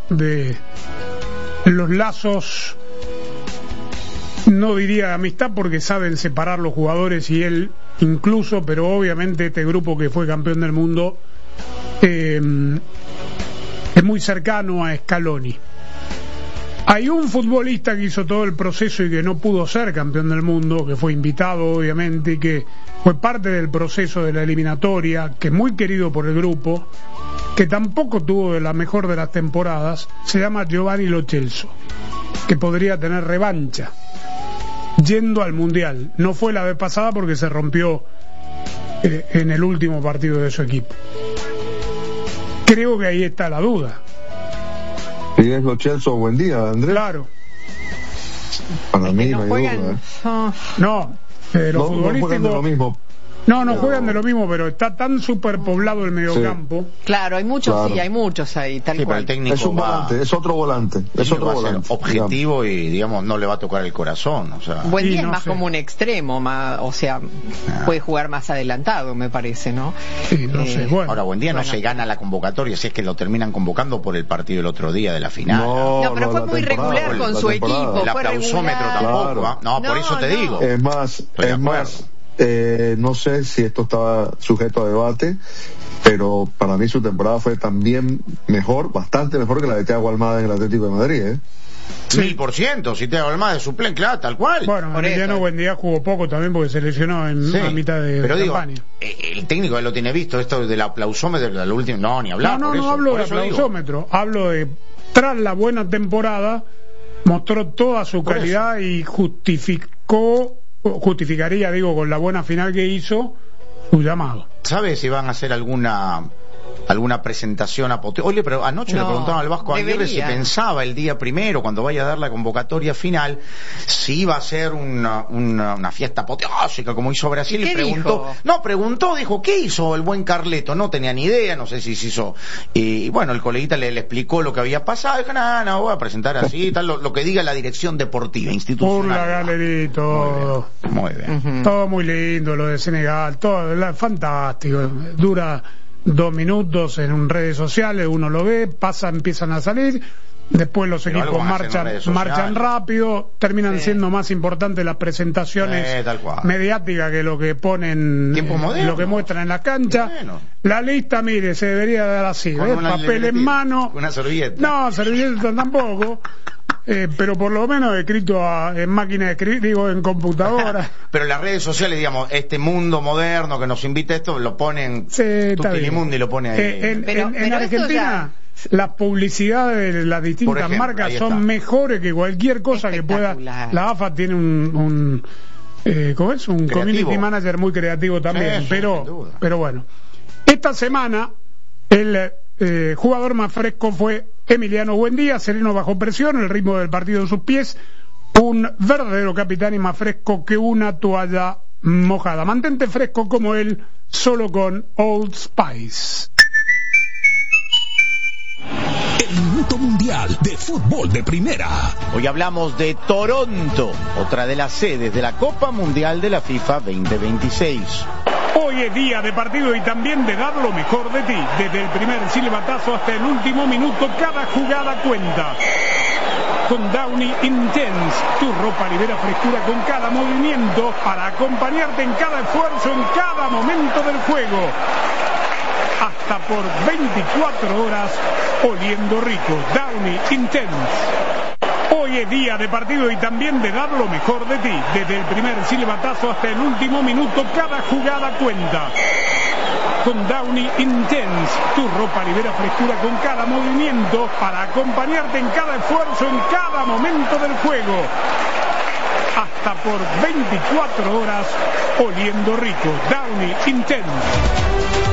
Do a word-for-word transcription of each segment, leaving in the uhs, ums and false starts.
de los lazos, no diría de amistad porque saben separar los jugadores y él incluso, pero obviamente este grupo que fue campeón del mundo eh, es muy cercano a Scaloni. Hay un futbolista que hizo todo el proceso y que no pudo ser campeón del mundo, que fue invitado obviamente y que fue parte del proceso de la eliminatoria, que es muy querido por el grupo, que tampoco tuvo la mejor de las temporadas. Se llama Giovanni Lo Celso, que podría tener revancha yendo al Mundial. No fue la vez pasada porque se rompió eh, en el último partido de su equipo. Creo que ahí está la duda. ¿Y es Lo Celso? Buen día, Andrés. Claro. Para mí no no hay juegan, duda, ¿eh? No, eh, los no, futbolísticos no juegan de lo mismo. No, no juegan de lo mismo, pero está tan superpoblado el mediocampo. Sí. Claro, hay muchos, Claro. sí, hay muchos ahí, tal Sí, pero cual. el técnico Es un va, volante, es otro volante, es otro va a ser volante. objetivo digamos. y, digamos, no le va a tocar el corazón. O sea, Buen Sí, día no es más sé. como un extremo, más, o sea, Ah. puede jugar más adelantado, me parece, ¿no? Sí, no Eh, sé, bueno. ahora, Buendía no Bueno. se gana la convocatoria si es que lo terminan convocando por el partido del otro día de la final. No, No, pero fue la muy temporada, regular con la su temporada. equipo. El fue aplausómetro regular. tampoco. Claro. ¿ah? No, por No, eso te no. digo. Es más, Estoy de es acuerdo. más, eh, no sé si esto estaba sujeto a debate, pero para mí su temporada fue también mejor, bastante mejor que la de Thiago Almada en el Atlético de Madrid, ¿eh? Mil por ciento, si te hago más de suplente, claro, tal cual. Bueno, Por Emiliano eso. Buendía jugó poco también porque se lesionó en Sí, a mitad de pero digo, campaña. eh, el técnico él lo tiene visto, esto del aplausómetro de la última, no, ni hablar. No, no, por no eso, hablo por de eso digo. aplausómetro, hablo de tras la buena temporada mostró toda su Por calidad y justificó, justificaría, digo, con la buena final que hizo, su llamado. ¿Sabes si van a hacer alguna alguna presentación apoteósica? Oye, pero anoche No, le preguntaban al Vasco Aguirre si debería. pensaba el día primero, cuando vaya a dar la convocatoria final, si iba a ser una, una, una fiesta apoteósica como hizo Brasil. ¿Y Y qué preguntó, dijo? no, preguntó, dijo, ¿qué hizo el buen Carleto? No tenía ni idea, no sé si se hizo. Y bueno, el coleguita le, le explicó lo que había pasado. Dijo, no, no, voy a presentar así, tal, lo, lo que diga la dirección deportiva, institucional. Por la galería y todo. Muy bien. Muy bien. Ujú. Todo muy lindo lo de Senegal, todo la- fantástico. Dura dos minutos en redes sociales, uno lo ve, pasa, empiezan a salir, después los Pero equipos algo van a hacer en marchan, redes sociales. marchan rápido, terminan Sí. siendo más importantes las presentaciones Eh, tal cual. mediáticas que lo que ponen, Tiempos eh, modernos. lo que muestran en la cancha. Bueno. La lista, mire, se debería dar así, Con ¿ves? una Papel en libretita, mano. una servilleta. No, servilleta tampoco. Eh, pero por lo menos escrito a- en máquina de escribir, digo, en computadora. Pero las redes sociales, digamos, este mundo moderno que nos invita a esto, lo ponen Sí, está bien. Tutilimundi lo pone ahí. Eh, en Pero- en- en pero esto Argentina las publicidades de las Por distintas ejemplo, marcas ahí son está. mejores que cualquier cosa que pueda. Espectacular. La A F A tiene un, un eh, ¿cómo es? Un Creativo. community manager muy creativo también, Sí, sí, pero sin duda. pero bueno. Esta semana el eh, jugador más fresco fue Emiliano Buendía, sereno bajo presión, el ritmo del partido en sus pies, un verdadero capitán y más fresco que una toalla mojada. Mantente fresco como él, solo con Old Spice. El Minuto Mundial de Fútbol de Primera. Hoy hablamos de Toronto, otra de las sedes de la Copa Mundial de la FIFA veinte veintiséis. Hoy es día de partido y también de dar lo mejor de ti. Desde el primer silbatazo hasta el último minuto, cada jugada cuenta. Con Downy Intense, tu ropa libera frescura con cada movimiento para acompañarte en cada esfuerzo, en cada momento del juego. Hasta por veinticuatro horas oliendo rico. Downy Intense. Hoy es día de partido y también de dar lo mejor de ti. Desde el primer silbatazo hasta el último minuto, cada jugada cuenta. Con Downy Intense, tu ropa libera frescura con cada movimiento para acompañarte en cada esfuerzo, en cada momento del juego. Hasta por veinticuatro horas oliendo rico. Downy Intense.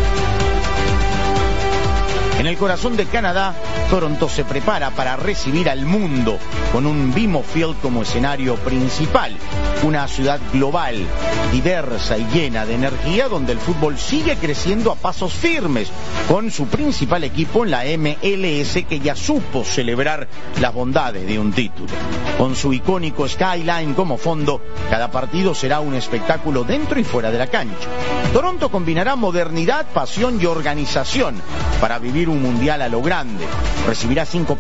En el corazón de Canadá, Toronto se prepara para recibir al mundo con un BMO Field como escenario principal. Una ciudad global, diversa y llena de energía, donde el fútbol sigue creciendo a pasos firmes, con su principal equipo en la M L S, que ya supo celebrar las bondades de un título. Con su icónico skyline como fondo, cada partido será un espectáculo dentro y fuera de la cancha. Toronto combinará modernidad, pasión y organización para vivir un mundial a lo grande. Recibirá cinco